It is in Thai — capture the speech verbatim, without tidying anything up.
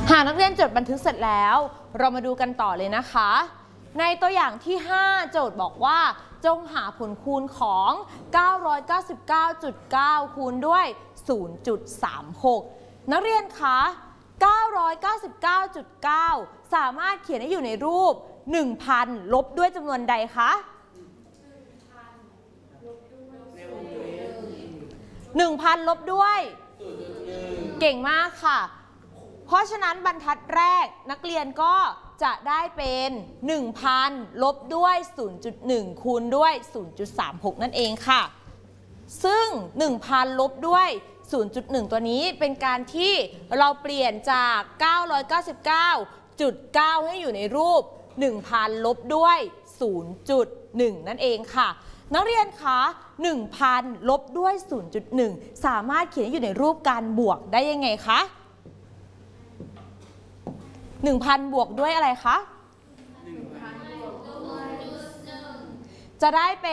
หากนักเรียนจดบันทึกเสร็จแล้วเรามาดูกันต่อเลยนะคะในตัวอย่างที่ห้าโจทย์บอกว่าจงหาผลคูณของ เก้าร้อยเก้าสิบเก้าจุดเก้า คูณด้วย ศูนย์จุดสามหก นักเรียนคะ เก้าร้อยเก้าสิบเก้าจุดเก้า สามารถเขียนให้อยู่ในรูป หนึ่งพัน ลบด้วยจำนวนใดคะ หนึ่งพัน ลบด้วย เก่งมากค่ะเพราะฉะนั้นบรรทัดแรกนักเรียนก็จะได้เป็น หนึ่งพัน ลบด้วย ศูนย์จุดหนึ่ง คูณด้วย ศูนย์จุดสามหก นั่นเองค่ะซึ่ง หนึ่งพัน ลบด้วย ศูนย์จุดหนึ่ง ตัวนี้เป็นการที่เราเปลี่ยนจาก เก้าร้อยเก้าสิบเก้าจุดเก้า ให้อยู่ในรูป หนึ่งพัน ลบด้วย ศูนย์จุดหนึ่ง นั่นเองค่ะนักเรียนคะ หนึ่งพัน ลบด้วย ศูนย์จุดหนึ่ง สามารถเขียนอยู่ในรูปการบวกได้ยังไงคะหนึ่งพัน บวกด้วยอะไรคะ จะได้เป็น